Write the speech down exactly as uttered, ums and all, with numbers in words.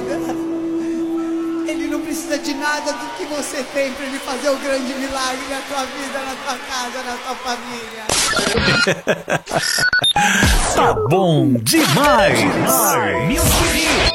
vida. Ele não precisa de nada do que você tem para ele fazer o grande milagre na tua vida, na tua casa, na tua família. Tá bom demais, demais. Meu querido.